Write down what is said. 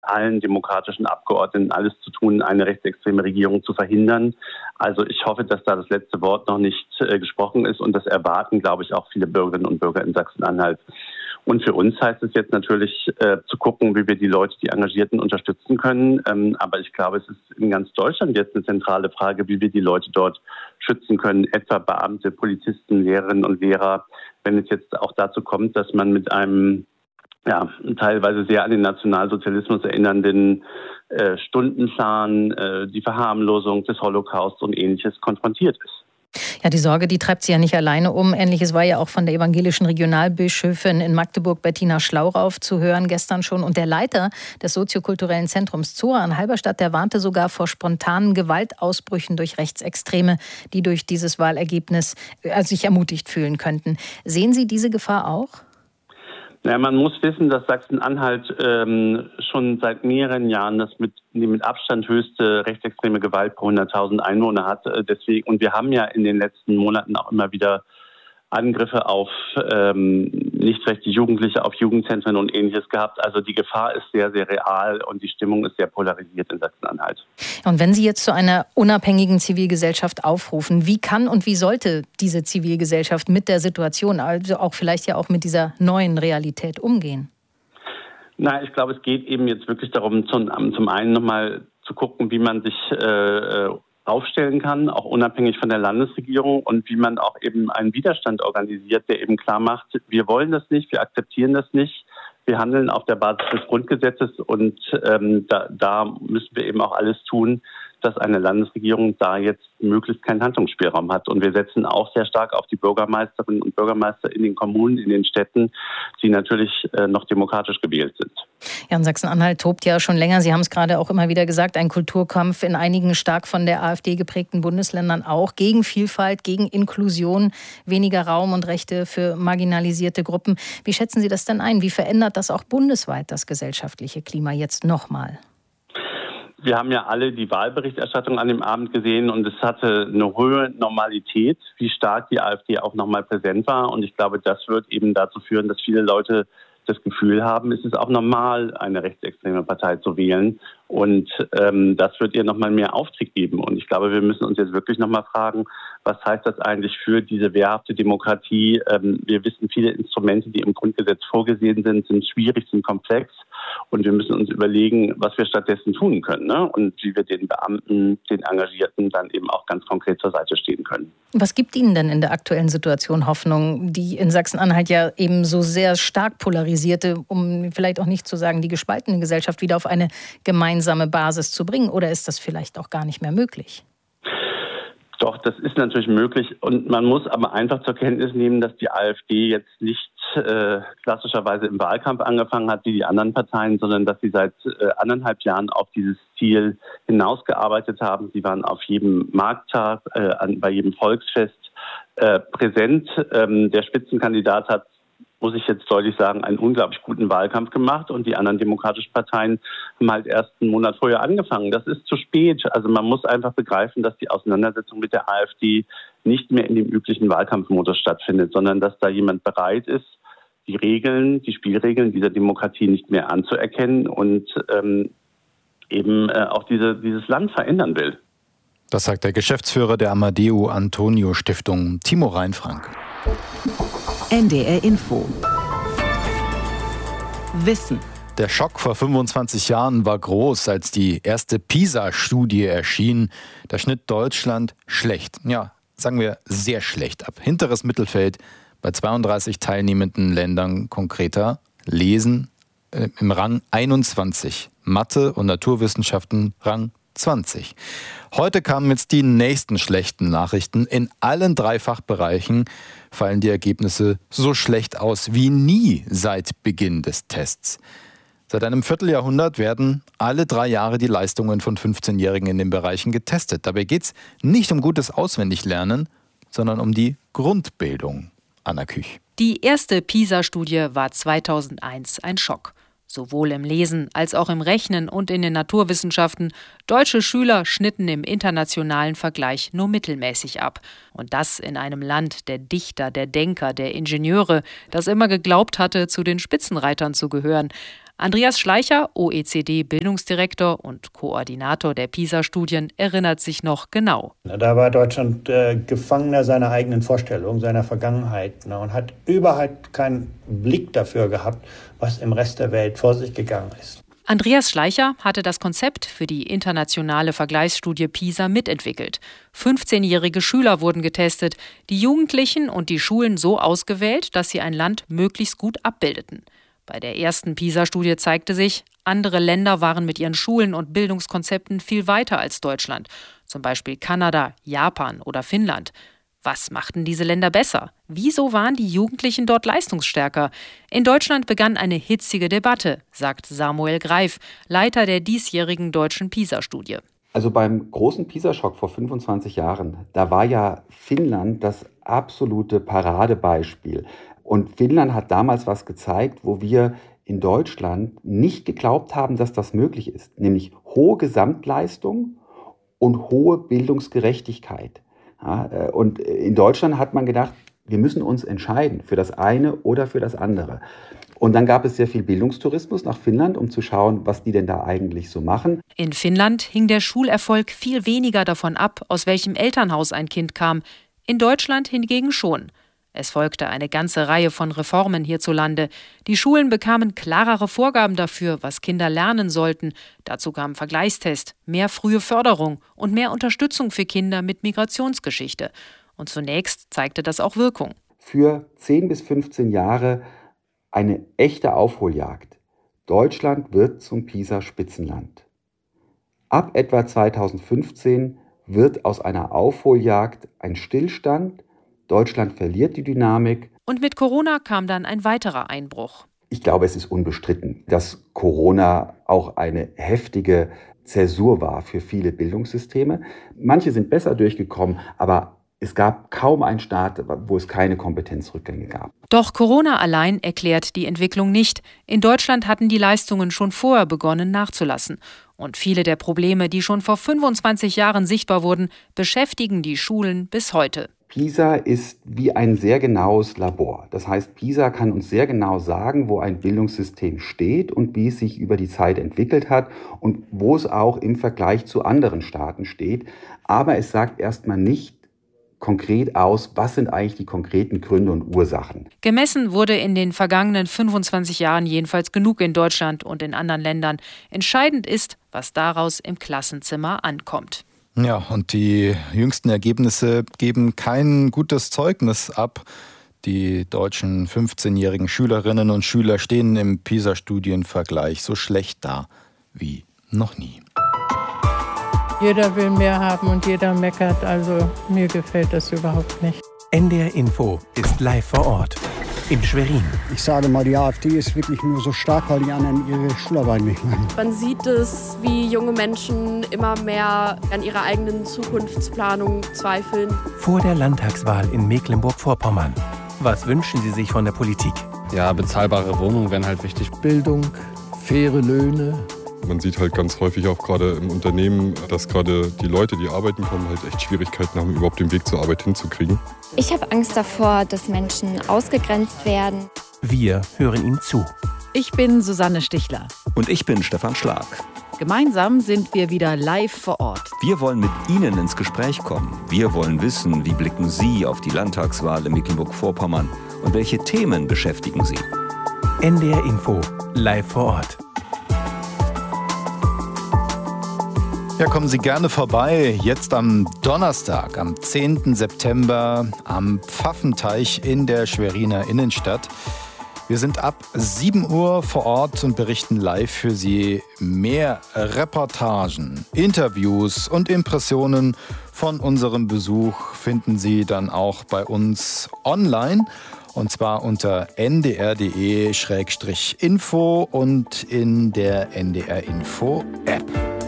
allen demokratischen Abgeordneten alles zu tun, eine rechtsextreme Regierung zu verhindern. Also ich hoffe, dass da das letzte Wort noch nicht gesprochen ist und das erwarten, glaube ich, auch viele Bürgerinnen und Bürger in Sachsen-Anhalt. Und für uns heißt es jetzt natürlich zu gucken, wie wir die Leute, die Engagierten unterstützen können. Aber ich glaube, es ist in ganz Deutschland jetzt eine zentrale Frage, wie wir die Leute dort schützen können, etwa Beamte, Polizisten, Lehrerinnen und Lehrer, wenn es jetzt auch dazu kommt, dass man mit einem teilweise sehr an den Nationalsozialismus erinnernden Stundenplan, die Verharmlosung des Holocaust und Ähnliches konfrontiert ist. Ja, die Sorge, die treibt sie ja nicht alleine um. Ähnliches war ja auch von der evangelischen Regionalbischöfin in Magdeburg, Bettina Schlaurauf, zu hören gestern schon. Und der Leiter des soziokulturellen Zentrums Zoa in Halberstadt, der warnte sogar vor spontanen Gewaltausbrüchen durch Rechtsextreme, die durch dieses Wahlergebnis sich ermutigt fühlen könnten. Sehen Sie diese Gefahr auch? Ja, man muss wissen, dass Sachsen-Anhalt schon seit mehreren Jahren die mit Abstand höchste rechtsextreme Gewalt pro 100.000 Einwohner hat. Deswegen, und wir haben ja in den letzten Monaten auch immer wieder Angriffe auf nicht rechte Jugendliche, auf Jugendzentren und Ähnliches gehabt. Also die Gefahr ist sehr, sehr real und die Stimmung ist sehr polarisiert in Sachsen-Anhalt. Und wenn Sie jetzt zu einer unabhängigen Zivilgesellschaft aufrufen, wie kann und wie sollte diese Zivilgesellschaft mit der Situation, also auch vielleicht ja auch mit dieser neuen Realität umgehen? Na, ich glaube, es geht eben jetzt wirklich darum, zum einen nochmal zu gucken, wie man sich aufstellen kann, auch unabhängig von der Landesregierung und wie man auch eben einen Widerstand organisiert, der eben klar macht, wir wollen das nicht, wir akzeptieren das nicht, wir handeln auf der Basis des Grundgesetzes und da müssen wir eben auch alles tun, dass eine Landesregierung da jetzt möglichst keinen Handlungsspielraum hat. Und wir setzen auch sehr stark auf die Bürgermeisterinnen und Bürgermeister in den Kommunen, in den Städten, die natürlich noch demokratisch gewählt sind. Ja, in Sachsen-Anhalt tobt ja schon länger, Sie haben es gerade auch immer wieder gesagt, ein Kulturkampf in einigen stark von der AfD geprägten Bundesländern auch, gegen Vielfalt, gegen Inklusion, weniger Raum und Rechte für marginalisierte Gruppen. Wie schätzen Sie das denn ein? Wie verändert das auch bundesweit das gesellschaftliche Klima jetzt nochmal? Wir haben ja alle die Wahlberichterstattung an dem Abend gesehen und es hatte eine hohe Normalität, wie stark die AfD auch nochmal präsent war. Und ich glaube, das wird eben dazu führen, dass viele Leute das Gefühl haben, es ist auch normal, eine rechtsextreme Partei zu wählen. Und das wird ihr nochmal mehr Auftrieb geben. Und ich glaube, wir müssen uns jetzt wirklich nochmal fragen, was heißt das eigentlich für diese wehrhafte Demokratie? Wir wissen, viele Instrumente, die im Grundgesetz vorgesehen sind schwierig, sind komplex. Und wir müssen uns überlegen, was wir stattdessen tun können, ne? Und wie wir den Beamten, den Engagierten dann eben auch ganz konkret zur Seite stehen können. Was gibt Ihnen denn in der aktuellen Situation Hoffnung, die in Sachsen-Anhalt ja eben so sehr stark polarisierte, um vielleicht auch nicht zu sagen, die gespaltene Gesellschaft wieder auf eine gemeinsame Basis zu bringen? Oder ist das vielleicht auch gar nicht mehr möglich? Doch, das ist natürlich möglich und man muss aber einfach zur Kenntnis nehmen, dass die AfD jetzt nicht klassischerweise im Wahlkampf angefangen hat wie die anderen Parteien, sondern dass sie seit 1,5 Jahren auf dieses Ziel hinausgearbeitet haben. Sie waren auf jedem Markttag, bei jedem Volksfest präsent. Der Spitzenkandidat hat, muss ich jetzt deutlich sagen, einen unglaublich guten Wahlkampf gemacht und die anderen demokratischen Parteien haben halt erst einen Monat vorher angefangen. Das ist zu spät. Also man muss einfach begreifen, dass die Auseinandersetzung mit der AfD nicht mehr in dem üblichen Wahlkampfmodus stattfindet, sondern dass da jemand bereit ist, die Spielregeln dieser Demokratie nicht mehr anzuerkennen und auch dieses Land verändern will. Das sagt der Geschäftsführer der Amadeo Antonio Stiftung, Timo Reinfrank. NDR Info. Wissen. Der Schock vor 25 Jahren war groß, als die erste PISA-Studie erschien. Da schnitt Deutschland schlecht. Ja, sagen wir sehr schlecht ab. Hinteres Mittelfeld bei 32 teilnehmenden Ländern, konkreter Lesen im Rang 21. Mathe und Naturwissenschaften Rang 20. Heute kamen jetzt die nächsten schlechten Nachrichten. In allen 3 Fachbereichen fallen die Ergebnisse so schlecht aus wie nie seit Beginn des Tests. Seit einem Vierteljahrhundert werden alle 3 Jahre die Leistungen von 15-Jährigen in den Bereichen getestet. Dabei geht es nicht um gutes Auswendiglernen, sondern um die Grundbildung. Anna Küch. Die erste PISA-Studie war 2001 ein Schock. Sowohl im Lesen als auch im Rechnen und in den Naturwissenschaften. Deutsche Schüler schnitten im internationalen Vergleich nur mittelmäßig ab. Und das in einem Land der Dichter, der Denker, der Ingenieure, das immer geglaubt hatte, zu den Spitzenreitern zu gehören. Andreas Schleicher, OECD-Bildungsdirektor und Koordinator der PISA-Studien, erinnert sich noch genau. Da war Deutschland Gefangener seiner eigenen Vorstellung, seiner Vergangenheit, und hat überhaupt keinen Blick dafür gehabt, was im Rest der Welt vor sich gegangen ist. Andreas Schleicher hatte das Konzept für die internationale Vergleichsstudie PISA mitentwickelt. 15-jährige Schüler wurden getestet, die Jugendlichen und die Schulen so ausgewählt, dass sie ein Land möglichst gut abbildeten. Bei der ersten PISA-Studie zeigte sich, andere Länder waren mit ihren Schulen und Bildungskonzepten viel weiter als Deutschland. Zum Beispiel Kanada, Japan oder Finnland. Was machten diese Länder besser? Wieso waren die Jugendlichen dort leistungsstärker? In Deutschland begann eine hitzige Debatte, sagt Samuel Greif, Leiter der diesjährigen deutschen PISA-Studie. Also beim großen PISA-Schock vor 25 Jahren, da war ja Finnland das absolute Paradebeispiel. Und Finnland hat damals was gezeigt, wo wir in Deutschland nicht geglaubt haben, dass das möglich ist. Nämlich hohe Gesamtleistung und hohe Bildungsgerechtigkeit. Ja, und in Deutschland hat man gedacht, wir müssen uns entscheiden für das eine oder für das andere. Und dann gab es sehr viel Bildungstourismus nach Finnland, um zu schauen, was die denn da eigentlich so machen. In Finnland hing der Schulerfolg viel weniger davon ab, aus welchem Elternhaus ein Kind kam. In Deutschland hingegen schon. Es folgte eine ganze Reihe von Reformen hierzulande. Die Schulen bekamen klarere Vorgaben dafür, was Kinder lernen sollten. Dazu kam Vergleichstest, mehr frühe Förderung und mehr Unterstützung für Kinder mit Migrationsgeschichte. Und zunächst zeigte das auch Wirkung. Für 10 bis 15 Jahre eine echte Aufholjagd. Deutschland wird zum PISA-Spitzenland. Ab etwa 2015 wird aus einer Aufholjagd ein Stillstand. Deutschland verliert die Dynamik. Und mit Corona kam dann ein weiterer Einbruch. Ich glaube, es ist unbestritten, dass Corona auch eine heftige Zäsur war für viele Bildungssysteme. Manche sind besser durchgekommen, aber es gab kaum einen Staat, wo es keine Kompetenzrückgänge gab. Doch Corona allein erklärt die Entwicklung nicht. In Deutschland hatten die Leistungen schon vorher begonnen nachzulassen. Und viele der Probleme, die schon vor 25 Jahren sichtbar wurden, beschäftigen die Schulen bis heute. PISA ist wie ein sehr genaues Labor. Das heißt, PISA kann uns sehr genau sagen, wo ein Bildungssystem steht und wie es sich über die Zeit entwickelt hat und wo es auch im Vergleich zu anderen Staaten steht. Aber es sagt erstmal nicht konkret aus, was sind eigentlich die konkreten Gründe und Ursachen. Gemessen wurde in den vergangenen 25 Jahren jedenfalls genug in Deutschland und in anderen Ländern. Entscheidend ist, was daraus im Klassenzimmer ankommt. Ja, und die jüngsten Ergebnisse geben kein gutes Zeugnis ab. Die deutschen 15-jährigen Schülerinnen und Schüler stehen im PISA-Studienvergleich so schlecht da wie noch nie. Jeder will mehr haben und jeder meckert, also mir gefällt das überhaupt nicht. NDR Info ist live vor Ort in Schwerin. Ich sage mal, die AfD ist wirklich nur so stark, weil die anderen ihre Schularbeit nicht machen. Man sieht es, wie junge Menschen immer mehr an ihrer eigenen Zukunftsplanung zweifeln. Vor der Landtagswahl in Mecklenburg-Vorpommern. Was wünschen Sie sich von der Politik? Ja, bezahlbare Wohnungen wären halt wichtig. Bildung, faire Löhne. Man sieht halt ganz häufig auch gerade im Unternehmen, dass gerade die Leute, die arbeiten kommen, halt echt Schwierigkeiten haben, überhaupt den Weg zur Arbeit hinzukriegen. Ich habe Angst davor, dass Menschen ausgegrenzt werden. Wir hören ihm zu. Ich bin Susanne Stichler. Und ich bin Stefan Schlag. Gemeinsam sind wir wieder live vor Ort. Wir wollen mit Ihnen ins Gespräch kommen. Wir wollen wissen, wie blicken Sie auf die Landtagswahl in Mecklenburg-Vorpommern und welche Themen beschäftigen Sie? NDR Info, live vor Ort. Ja, kommen Sie gerne vorbei. Jetzt am Donnerstag, am 10. September am Pfaffenteich in der Schweriner Innenstadt. Wir sind ab 7 Uhr vor Ort und berichten live für Sie. Mehr Reportagen, Interviews und Impressionen von unserem Besuch finden Sie dann auch bei uns online. Und zwar unter ndr.de/info und in der NDR Info App.